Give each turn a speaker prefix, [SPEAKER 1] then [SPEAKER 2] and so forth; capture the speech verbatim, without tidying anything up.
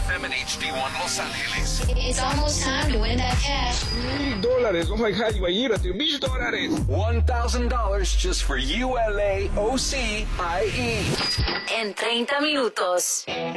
[SPEAKER 1] F M and H D one Los Angeles.
[SPEAKER 2] It's almost time to win that cash.
[SPEAKER 3] Mil dólares. Oh my God, imagínate, mil dólares.
[SPEAKER 1] one thousand dollars just for U L A O C I E.
[SPEAKER 2] En treinta minutos.